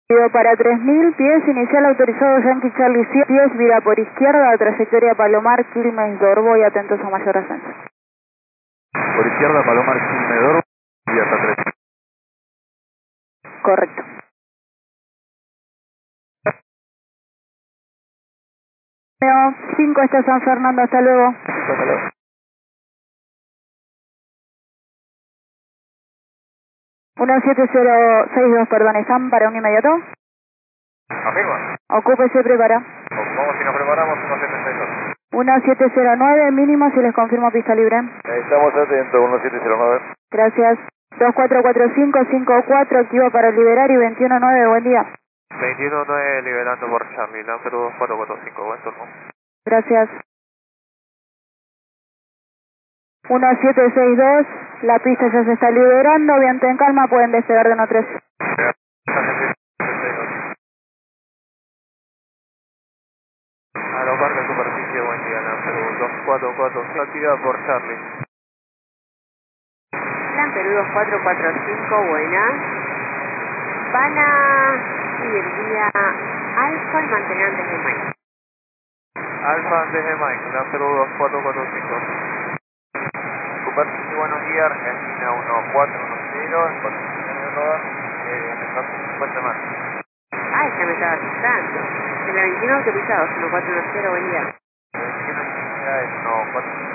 Para 3000 pies, inicial autorizado Yankee Charlie 100 pies, vira por izquierda, trayectoria Palomar, Quilmes, Dorbo y atentos a mayor ascenso. Por izquierda, Palomar, Quilmes, Dorbo y hasta 3. Correcto. Romeo 5 está San Fernando, hasta luego. Hasta luego. 17062, perdón, ¿están para un inmediato? Afirma. Ocúpese, prepara. Vamos, si nos preparamos, 1762. 1709, mínimo, si les confirmo pista libre. Estamos atentos, 1709. Gracias. 244554, activo para liberar y 219, buen día. 219 liberando por Charlie, Lancer 2445, buen turno. Gracias. 1762, la pista ya se está liberando, viento en calma, pueden despegar de 13. Aeroparque de superficie, buen día, Lancer 2445, actividad por Charlie. Lancer 2445, buenas. Van a ir vía Alfa y mantener antes de Mike. Alfa antes de Mike, Lancer 2445. Superficie, buenos días, Argentina 1410, en condiciones de rodar, en 50 más. Ah, ya me estaba asustando. De la 21 autorizados, 1410, buen día. 21 es 1410.